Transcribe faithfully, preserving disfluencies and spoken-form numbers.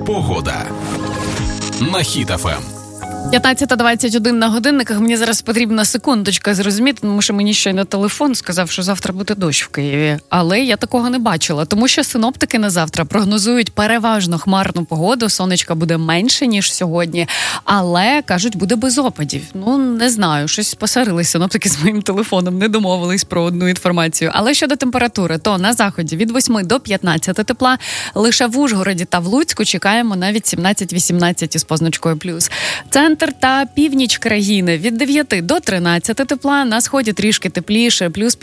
Погода на Хіт еф ем. п'ятнадцята двадцять один на годинниках. Мені зараз потрібна секундочка зрозуміти, тому що мені щойно телефон сказав, що завтра буде дощ в Києві. Але я такого не бачила, тому що синоптики на завтра прогнозують переважно хмарну погоду, сонечка буде менше, ніж сьогодні, але, кажуть, буде без опадів. Ну, не знаю, щось посварились синоптики з моїм телефоном, не домовились про одну інформацію. Але щодо температури, то на заході від восьми до п'ятнадцяти тепла, лише в Ужгороді та в Луцьку чекаємо навіть сімнадцять-вісімнадцять із позначкою плюс. Центр та північ країни від дев'яти до тринадцяти тепла, на сході трішки тепліше, плюс